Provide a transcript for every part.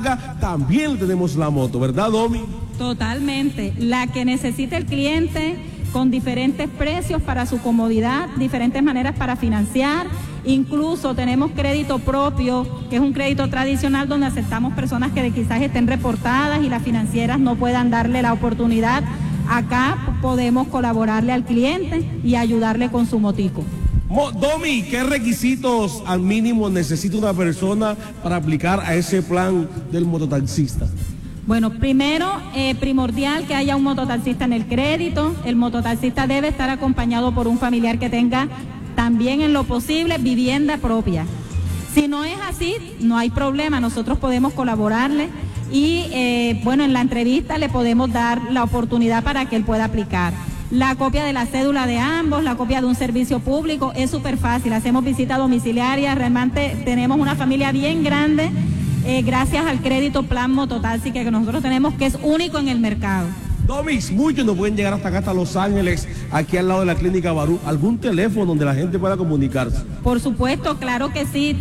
carga, también tenemos la moto, ¿verdad, Domi? Totalmente. La que necesite el cliente, con diferentes precios para su comodidad, diferentes maneras para financiar. Incluso tenemos crédito propio, que es un crédito tradicional donde aceptamos personas que quizás estén reportadas y las financieras no puedan darle la oportunidad. Acá podemos colaborarle al cliente y ayudarle con su motico. Domi, ¿qué requisitos al mínimo necesita una persona para aplicar a ese plan del mototaxista? Bueno, primero, primordial que haya un mototaxista en el crédito. El mototaxista debe estar acompañado por un familiar que tenga también en lo posible vivienda propia. Si no es así, no hay problema, nosotros podemos colaborarle y bueno, en la entrevista le podemos dar la oportunidad para que él pueda aplicar. La copia de la cédula de ambos, la copia de un servicio público, es súper fácil, hacemos visita domiciliaria, realmente tenemos una familia bien grande gracias al crédito Plan Mototaxi que nosotros tenemos, que es único en el mercado. Domis, muchos nos pueden llegar hasta acá, hasta Los Ángeles, aquí al lado de la Clínica Barú. ¿Algún teléfono donde la gente pueda comunicarse? Por supuesto, claro que sí,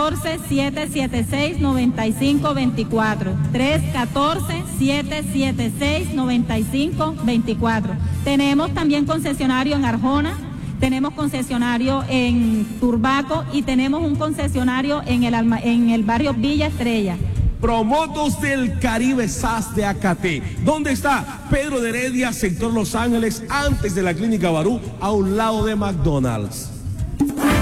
314-776-9524. 314-776-9524. Tenemos también concesionario en Arjona, tenemos concesionario en Turbaco y tenemos un concesionario en el barrio Villa Estrella. Promotos del Caribe SAS de Acate. ¿Dónde está? Pedro de Heredia, sector Los Ángeles, antes de la Clínica Barú, a un lado de McDonald's.